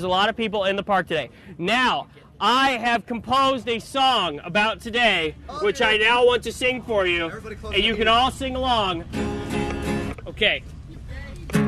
There's a lot of people in the park today. Now, I have composed a song about today, which I now want to sing for you, and you can all sing along. Okay.